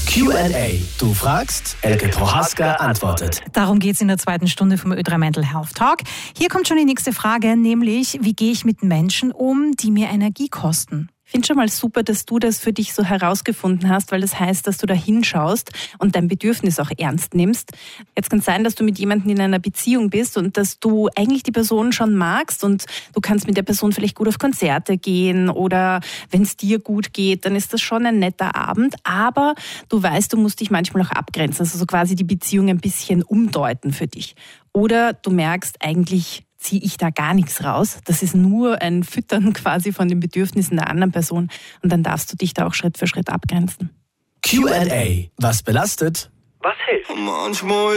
Q&A. Du fragst, Elke Prohaska antwortet. Darum geht es in der zweiten Stunde vom Ö3 Mental Health Talk. Hier kommt schon die nächste Frage, nämlich, wie gehe ich mit Menschen um, die mir Energie kosten? Ich finde schon mal super, dass du das für dich so herausgefunden hast, weil das heißt, dass du da hinschaust und dein Bedürfnis auch ernst nimmst. Jetzt kann es sein, dass du mit jemandem in einer Beziehung bist und dass du eigentlich die Person schon magst und du kannst mit der Person vielleicht gut auf Konzerte gehen oder wenn es dir gut geht, dann ist das schon ein netter Abend, aber du weißt, du musst dich manchmal auch abgrenzen, also so quasi die Beziehung ein bisschen umdeuten für dich. Oder du merkst, eigentlich ziehe ich da gar nichts raus. Das ist nur ein Füttern quasi von den Bedürfnissen der anderen Person. Und dann darfst du dich da auch Schritt für Schritt abgrenzen. Q&A. Was belastet? Was hilft? Manchmal